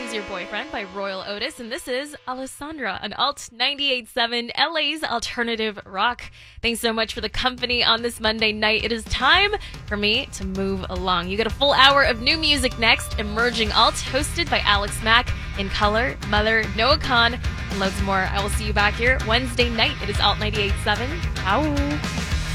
Who's Your Boyfriend by Royal Otis, and this is Alessandra on Alt 98.7, LA's alternative rock. Thanks so much for the company on this Monday night. It is time for me to move along. You get a full hour of new music next, Emerging Alt, hosted by Alex Mack, In Color, Mother, Noah Khan, and loads more. I will see you back here Wednesday night. It is Alt 98.7. Ciao.